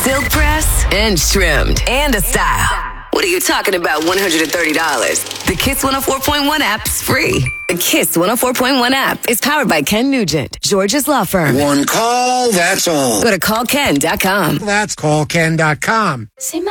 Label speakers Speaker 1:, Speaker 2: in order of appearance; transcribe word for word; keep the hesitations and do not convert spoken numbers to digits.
Speaker 1: silk press, and trimmed, and a style. What are you talking about one hundred thirty dollars? The Kiss one oh four point one app's free. The Kiss one oh four point one app is powered by Ken Nugent, George's law firm.
Speaker 2: One call, that's all.
Speaker 1: Go to call ken dot com.
Speaker 2: That's call ken dot com.
Speaker 3: See my